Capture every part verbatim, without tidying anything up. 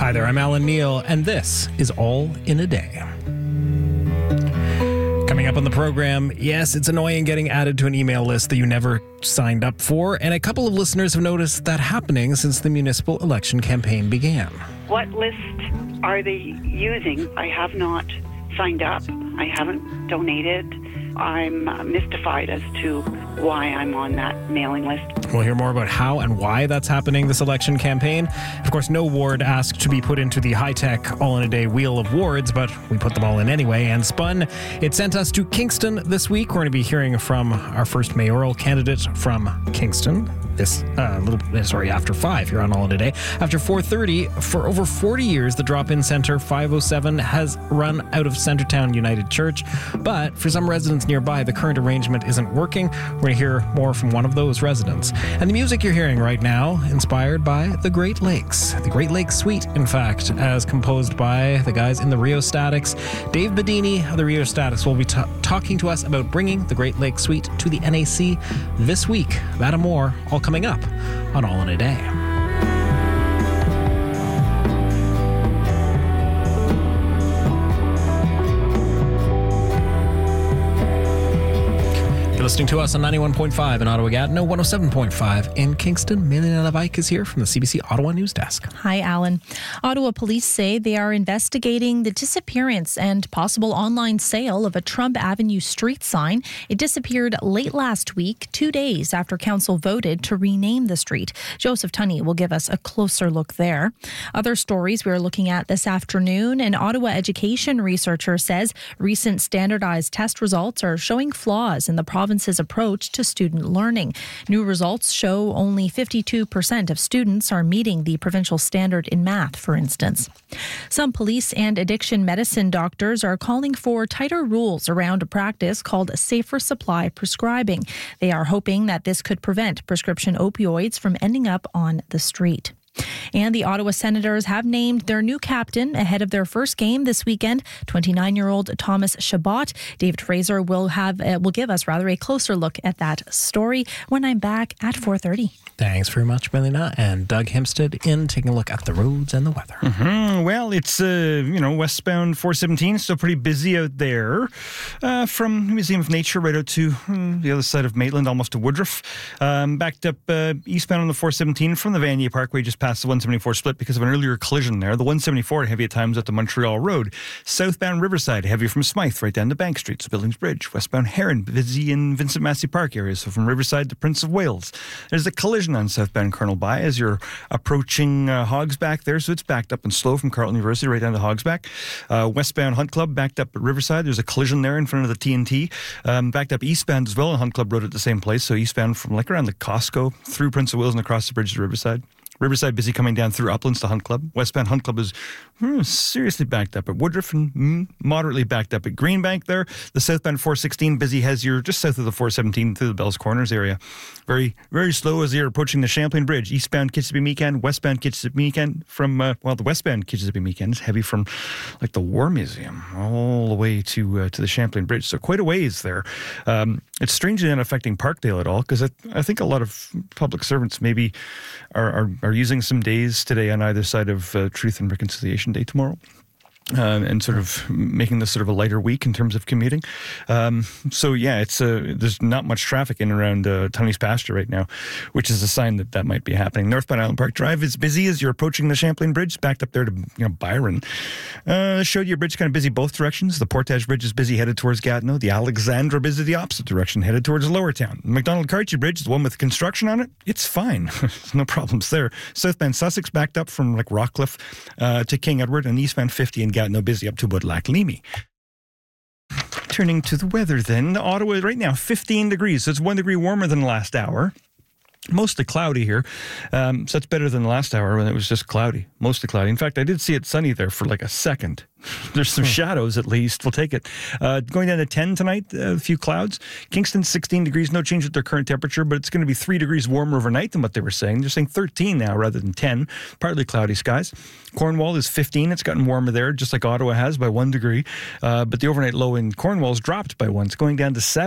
Hi there, I'm Alan Neal, and this is All in a Day. Coming up on the program, yes, it's annoying getting added to an email list that you never signed up for, and a couple of listeners have noticed that happening since the municipal election campaign began. What list are they using? I have not signed up. I haven't donated. I'm mystified as to why I'm on that mailing list. We'll hear more about how and why that's happening this election campaign. Of course, no ward asked to be put into the high-tech all-in-a-day wheel of wards, but we put them all in anyway and spun. It sent us to Kingston this week. We're going to be hearing from our first mayoral candidate from Kingston. This uh, little, sorry, after five here on All in a Day. After four thirty, for over forty years, the drop-in center five oh seven has run out of Centertown United Church. But for some residents nearby, the current arrangement isn't working. We're going to hear more from one of those residents. And the music you're hearing right now, inspired by the Great Lakes. The Great Lakes Suite, in fact, as composed by the guys in the Rheostatics. Dave Bedini of the Rheostatics will be t- talking to us about bringing the Great Lakes Suite to the N A C this week. That and more, all coming up on All in a Day. Listening to us on ninety-one point five in Ottawa-Gatineau, one oh seven point five in Kingston. Milena Levike is here from the C B C Ottawa News Desk. Hi, Alan. Ottawa police say they are investigating the disappearance and possible online sale of a Trump Avenue street sign. It disappeared late last week, two days after council voted to rename the street. Joseph Tunney will give us a closer look there. Other stories we're looking at this afternoon, an Ottawa education researcher says recent standardized test results are showing flaws in the province approach to student learning. New results show only fifty-two percent of students are meeting the provincial standard in math, for instance. Some police and addiction medicine doctors are calling for tighter rules around a practice called safer supply prescribing. They are hoping that this could prevent prescription opioids from ending up on the street. And the Ottawa Senators have named their new captain ahead of their first game this weekend, twenty-nine-year-old Thomas Chabot. David Fraser will have uh, will give us rather a closer look at that story when I'm back at four thirty. Thanks very much, Melina. And Doug Hempstead in taking a look at the roads and the weather. Mm-hmm. Well, it's, uh, you know, westbound four seventeen, still pretty busy out there. Uh, from Museum of Nature right out to hmm, the other side of Maitland, almost to Woodruff. Um, backed up uh, eastbound on the four seventeen from the Vanier Parkway, just past the one seventy-four split because of an earlier collision there. The one seventy-four heavy at times at the Montreal Road. Southbound Riverside, heavy from Smythe right down to Bank Street, so Billings Bridge. Westbound Heron, busy in Vincent Massey Park area, so from Riverside to Prince of Wales. There's a collision on southbound Colonel By as you're approaching uh, Hogsback there, so it's backed up and slow from Carleton University right down to Hogsback. Uh, westbound Hunt Club backed up at Riverside. There's a collision there in front of the T N T. Um, backed up eastbound as well on Hunt Club Road at the same place, so eastbound from like around the Costco through Prince of Wales and across the bridge to Riverside. Riverside busy coming down through Uplands to Hunt Club. Westbound Hunt Club is hmm, seriously backed up at Woodruff and hmm, moderately backed up at Greenbank there. The southbound four sixteen busy as you're just south of the four seventeen through the Bells Corners area. Very, very slow as you're approaching the Champlain Bridge. Eastbound Kitchissippi-Meekan, westbound Kitchissippi-Meekan from, uh, well, the westbound Kitchissippi-Meekan is heavy from like the War Museum all the way to uh, to the Champlain Bridge. So quite a ways there. Um, it's strangely not affecting Parkdale at all because I, I think a lot of public servants maybe are, are, are using some days today on either side of uh, Truth and Reconciliation Day tomorrow. Uh, and sort of making this sort of a lighter week in terms of commuting. Um, so yeah, it's uh, there's not much traffic in and around uh, Tunney's Pasture right now, which is a sign that that might be happening. Northbound Island Park Drive is busy as you're approaching the Champlain Bridge, backed up there to you know Byron. Uh, Chaudière Bridge kind of busy both directions. The Portage Bridge is busy headed towards Gatineau. The Alexandra Bridge is the opposite direction, headed towards Lowertown. The McDonald-Cartier Bridge is the one with construction on it. It's fine. There's no problems there. Southbound Sussex backed up from like Rockcliffe uh, to King Edward, and eastbound fifty and Gatineau busy up to Woodlack-Leamy. Turning to the weather then, Ottawa right now fifteen degrees, so it's one degree warmer than last hour. Mostly cloudy here, um, so that's better than the last hour when it was just cloudy, mostly cloudy. In fact, I did see it sunny there for like a second. There's some shadows at least. We'll take it. Uh, going down to ten tonight, uh, a few clouds. Kingston, sixteen degrees, no change with their current temperature, but it's going to be three degrees warmer overnight than what they were saying. They're saying thirteen now rather than ten. Partly cloudy skies. Cornwall is fifteen. It's gotten warmer there, just like Ottawa has by one degree. Uh, but the overnight low in Cornwall's dropped by one. It's going down to seven.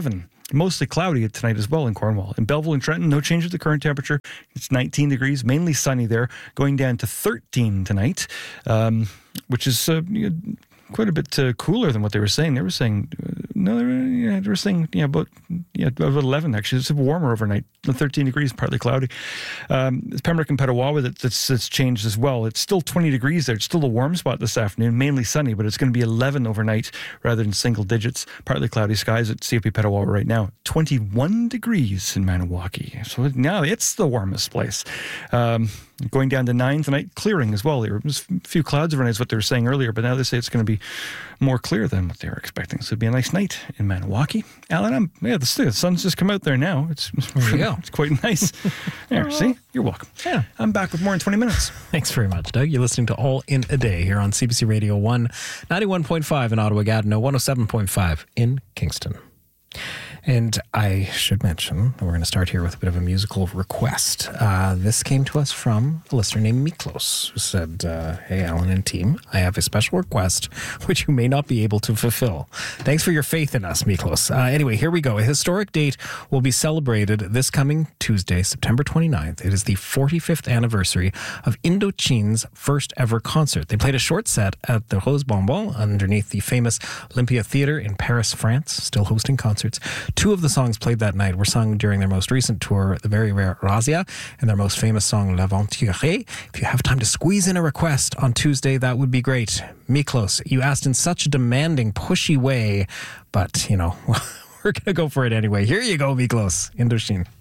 Mostly cloudy tonight as well in Cornwall. In Belleville and Trenton, no change of the current temperature. It's nineteen degrees, mainly sunny there, going down to thirteen tonight, um, which is uh, quite a bit uh, cooler than what they were saying. They were saying, uh, no, they were, yeah, they were saying, yeah, about, yeah, about eleven actually. It's warmer overnight, thirteen degrees, partly cloudy. Um, it's Pembroke and Petawawa that, that's, that's changed as well. It's still twenty degrees there. It's still a warm spot this afternoon, mainly sunny, but it's going to be eleven overnight rather than single digits. Partly cloudy skies at C F P Petawawa right now. twenty-one degrees in Maniwaki. So now it's the warmest place. Um, going down to nine tonight, clearing as well. There was a few clouds overnight is what they were saying earlier, but now they say it's going to be more clear than what they were expecting. So it'll be a nice night in Maniwaki. Alan, I'm, yeah, the, the sun's just come out there now. It's, there you go. It's quite nice. There, see? You're welcome. Yeah. I'm back with more in twenty minutes. Thanks very much, Doug. You're listening to All in a Day here on C B C Radio one, ninety-one point five in Ottawa-Gatineau, one oh seven point five in Kingston. And I should mention that we're going to start here with a bit of a musical request. Uh, this came to us from a listener named Miklos, who said, uh, hey, Alan and team, I have a special request which you may not be able to fulfill. Thanks for your faith in us, Miklos. Uh, anyway, here we go. A historic date will be celebrated this coming Tuesday, September twenty-ninth. It is the forty-fifth anniversary of Indochine's first ever concert. They played a short set at the Rose Bonbon underneath the famous Olympia Theatre in Paris, France, still hosting concerts. Two of the songs played that night were sung during their most recent tour, The Very Rare Razia, and their most famous song, L'Aventurier. If you have time to squeeze in a request on Tuesday, that would be great. Miklos, you asked in such a demanding, pushy way, but, you know, we're going to go for it anyway. Here you go, Miklos, Indochine.